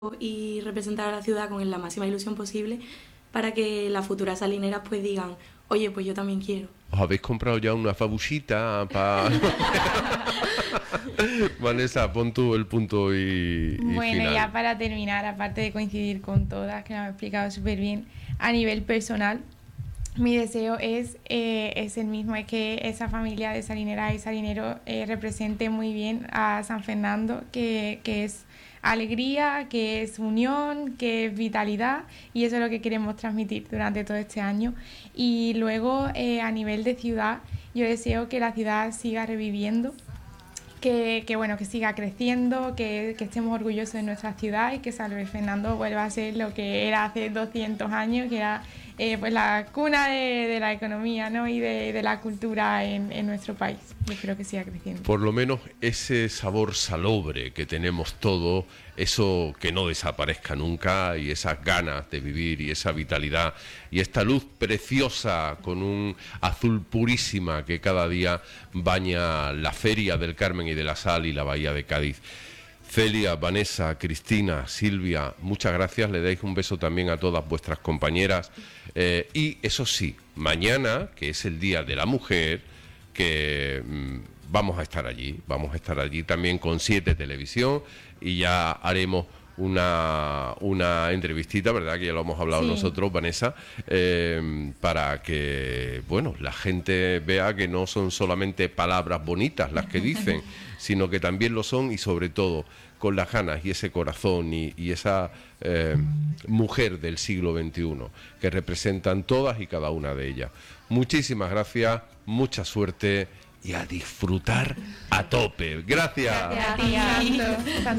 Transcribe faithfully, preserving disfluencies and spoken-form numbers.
y representar a la ciudad con la máxima ilusión posible para que las futuras salineras pues digan, oye, pues yo también quiero. ¿Os habéis comprado ya una fabuchita para...? Vanessa, pon tú el punto y, y Bueno, final. ya para terminar, aparte de coincidir con todas, que lo han explicado súper bien, a nivel personal, mi deseo es, eh, es el mismo, es que esa familia de salineras y salineros eh, represente muy bien a San Fernando, que, que es alegría, que es unión, que es vitalidad, y eso es lo que queremos transmitir durante todo este año. Y luego, eh, a nivel de ciudad, yo deseo que la ciudad siga reviviendo, que, que bueno, que siga creciendo, que, que estemos orgullosos de nuestra ciudad y que San Luis Fernando vuelva a ser lo que era hace doscientos años, que era eh, pues la cuna de, de la economía, ¿no? y de, de la cultura en, en nuestro país. Yo espero que siga creciendo. Por lo menos ese sabor salobre que tenemos todos, eso que no desaparezca nunca, y esas ganas de vivir y esa vitalidad y esta luz preciosa con un azul purísima que cada día baña la Feria del Carmen y de la Sal y la Bahía de Cádiz. Celia, Vanessa, Cristina, Silvia, muchas gracias. Le dais un beso también a todas vuestras compañeras. Eh, y eso sí, mañana, que es el Día de la Mujer, que mmm, vamos a estar allí, vamos a estar allí también con Siete Televisión, y ya haremos una, una entrevistita, ¿verdad? Que ya lo hemos hablado sí. nosotros, Vanessa, eh, para que, bueno, la gente vea que no son solamente palabras bonitas las que dicen, sino que también lo son, y sobre todo con las ganas y ese corazón y, y esa eh, mujer del siglo veintiuno que representan todas y cada una de ellas. Muchísimas gracias, mucha suerte y a disfrutar a tope. Gracias. Gracias. Gracias.